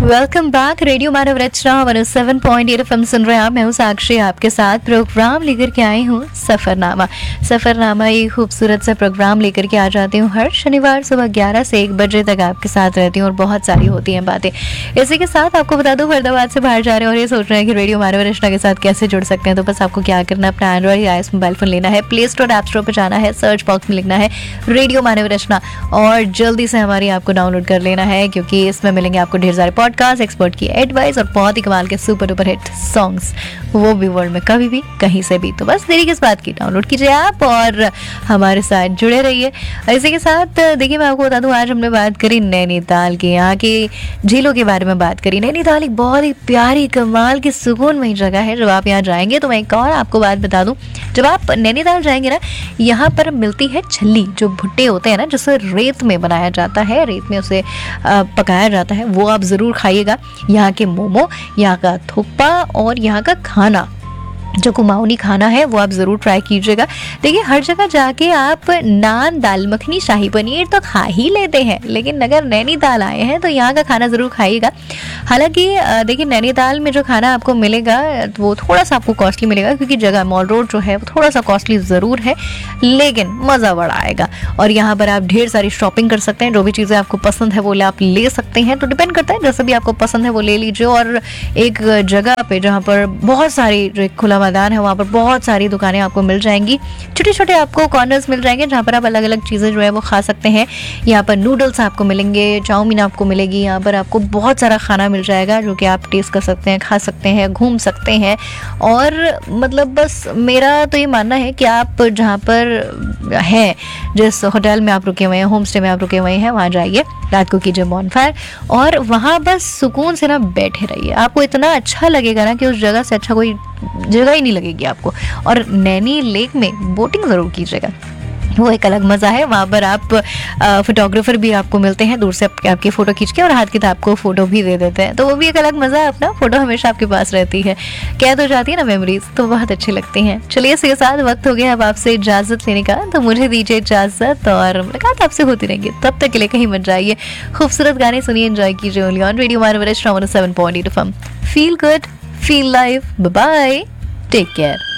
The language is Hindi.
Welcome back. रेडियो मानव रचना 107.8 FM सुन रहे हैं आप। मैं हूँ साक्षी, आपके साथ प्रोग्राम लेकर के आई हूँ सफरनामा ये खूबसूरत सा प्रोग्राम लेकर के आ जाती हूँ हर शनिवार सुबह 11 से 1 बजे तक आपके साथ रहती हूँ और बहुत सारी होती हैं बातें। इसी के साथ आपको बता दूँ, फरीदाबाद से बाहर जा रहे हैं और ये सोच रहे हैं कि रेडियो मानव रचना के साथ कैसे जुड़ सकते हैं, तो बस आपको क्या करना है, अपना एंड्रॉइड या आईएस मोबाइल फोन लेना है, प्ले स्टोर ऐप स्टोर पर जाना है, सर्च बॉक्स में लिखना है रेडियो मानव रचना और जल्दी से हमारी आपको डाउनलोड कर लेना है, क्योंकि इसमें मिलेंगे आपको ढेर सारे पॉडकास्ट, एक्सपर्ट की एडवाइस और बहुत ही कमाल के सुपर डुपर हिट सॉन्ग्स, वो भी वर्ल्ड में कभी भी कहीं से भी। तो बस देरी किस बात की, डाउनलोड कीजिए आप और हमारे साथ जुड़े रहिए। इसी के साथ देखिए, मैं आपको बता दूं, आज हमने बात करी नैनीताल की, यहाँ की झीलों के बारे में बात करी। नैनीताल एक बहुत ही प्यारी कमाल की सुकूनमयी जगह है। जब आप यहाँ जाएंगे तो मैं एक और आपको बात बता दूं, जब आप नैनीताल जाएंगे ना, यहाँ पर मिलती है छल्ली, जो भुट्टे होते हैं ना, जिसे रेत में बनाया जाता है, रेत में उसे पकाया जाता है, वो आप ज़रूर खाइएगा। यहाँ के मोमो, यहाँ का थुक्पा और यहाँ का खाना जो कुमाऊनी खाना है वो आप ज़रूर ट्राई कीजिएगा। देखिए, हर जगह जाके आप नान, दाल मखनी, शाही पनीर तो खा ही लेते हैं, लेकिन अगर नैनीताल आए हैं तो यहाँ का खाना ज़रूर खाइएगा। हालांकि देखिए, नैनीताल में जो खाना आपको मिलेगा वो थोड़ा सा आपको कॉस्टली मिलेगा, क्योंकि जगह मॉल रोड जो है वो थोड़ा सा कॉस्टली ज़रूर है, लेकिन मज़ा बड़ा आएगा। और यहाँ पर आप ढेर सारी शॉपिंग कर सकते हैं, जो भी चीज़ें आपको पसंद है वो आप ले सकते हैं। तो डिपेंड करता है, जैसे भी आपको पसंद है वो ले लीजिए। और एक जगह पे जहाँ पर बहुत सारी, जो खुला मैदान है, वहाँ पर बहुत सारी दुकानें आपको मिल जाएंगी, छोटे छोटे आपको कॉर्नर्स मिल जाएंगे, जहाँ पर आप अलग अलग चीज़ें जो है वो खा सकते हैं। यहाँ पर नूडल्स आपको मिलेंगे, चाउमीन आपको मिलेगी, यहाँ पर आपको बहुत सारा खाना मिल जाएगा जो कि आप टेस्ट कर सकते हैं, खा सकते हैं, घूम सकते हैं। और मतलब बस मेरा तो ये मानना है कि आप जहाँ पर हैं, जिस होटल में आप रुके हुए हैं, होम स्टे में आप रुके हुए हैं, वहाँ जाइए, रात को कीजिए बॉनफायर और वहाँ बस सुकून से ना बैठे रहिए। आपको इतना अच्छा लगेगा ना कि उस जगह से अच्छा कोई जगह ही नहीं लगेगी आपको। और नैनी लेक में बोटिंग ज़रूर कीजिएगा, वो एक अलग मज़ा है। वहाँ पर आप फोटोग्राफर भी आपको मिलते हैं, दूर से आपकी फ़ोटो खींच के और हाथ की आपको फ़ोटो भी दे देते हैं, तो वो भी एक अलग मज़ा है। अपना फ़ोटो हमेशा आपके पास रहती है, कैद हो जाती है ना मेमोरीज, तो बहुत अच्छी लगती हैं। चलिए, इसके साथ वक्त हो गया अब आपसे इजाज़त लेने का, तो मुझे दीजिए इजाज़त और मुलाकात आपसे होती रहेंगी। तब तक के लिए कहीं मत जाइए, खूबसूरत गाने सुनिए, एंजॉय कीजिए only on radio Manav Rachna 107.8 FM। Feel good, feel live, bye bye, take care.